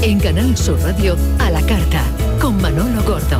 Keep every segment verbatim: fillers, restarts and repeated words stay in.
En Canal Sur Radio, A la Carta, con Manolo Gordo.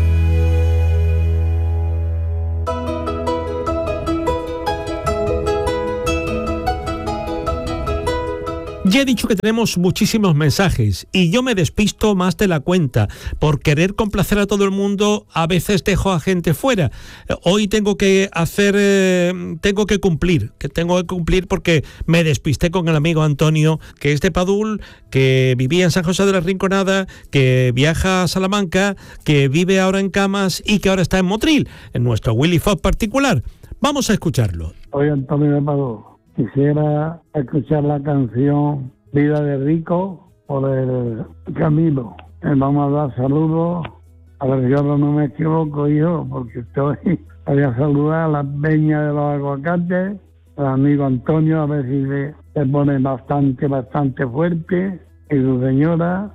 Ya he dicho que tenemos muchísimos mensajes y yo me despisto más de la cuenta. Por querer complacer a todo el mundo, a veces dejo a gente fuera. Hoy tengo que hacer, eh, tengo que cumplir, que tengo que cumplir porque me despisté con el amigo Antonio, que es de Padul, que vivía en San José de la Rinconada, que viaja a Salamanca, que vive ahora en Camas y que ahora está en Motril, en nuestro Willy Fox particular. Vamos a escucharlo. Soy Antonio de Padul. Quisiera escuchar la canción Vida de Rico por el Camilo. Eh, vamos a dar saludos. A ver, yo no me equivoco yo, porque estoy... Voy a saludar a la peña de los aguacates, al amigo Antonio, a ver si se, se pone bastante, bastante fuerte, y su señora,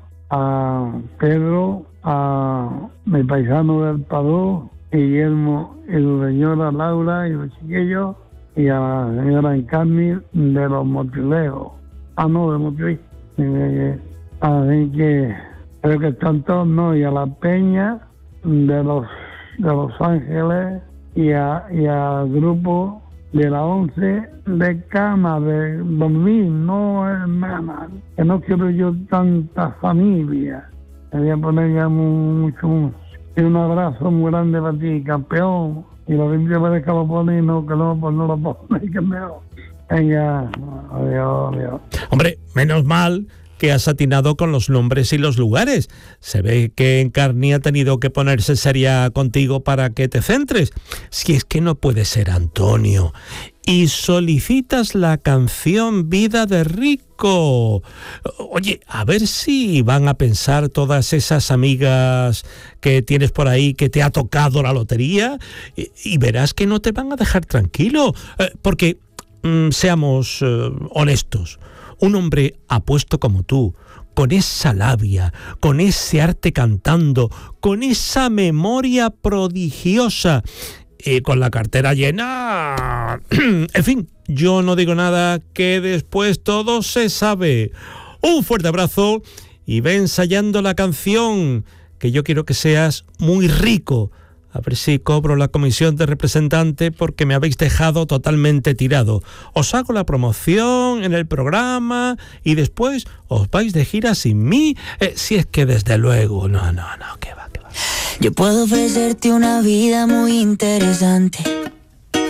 a Pedro, a mi paisano del Padú, Guillermo, y su señora Laura, y los chiquillos, y a la señora Encarni de los Motrileos. Ah, no, de Motril. Eh, así que creo que están todos, ¿no? Y a la peña de los de Los Ángeles y a y al grupo de la once de cama, de dormir, no hermana. Que no quiero yo tanta familia. Quería poner ya mucho, mucho. Y un abrazo muy grande para ti, campeón. Y lo que yo parezca lo pone y no, que no, pues no lo pone, que mejor. Venga, adiós, adiós. Hombre, menos mal que has atinado con los nombres y los lugares. Se ve que Encarni ha tenido que ponerse seria contigo para que te centres. Si es que no puede ser, Antonio. Y solicitas la canción Vida de Rico. Oye, a ver si van a pensar todas esas amigas que tienes por ahí que te ha tocado la lotería y, y verás que no te van a dejar tranquilo. Eh, porque, mm, seamos eh, honestos, un hombre apuesto como tú, con esa labia, con ese arte cantando, con esa memoria prodigiosa y con la cartera llena... En fin, yo no digo nada, que después todo se sabe. Un fuerte abrazo y ve ensayando la canción, que yo quiero que seas muy rico. A ver si cobro la comisión de representante porque me habéis dejado totalmente tirado. Os hago la promoción en el programa y después os vais de gira sin mí. Eh, si es que desde luego, no, no, no, que va, que va. Yo puedo ofrecerte una vida muy interesante.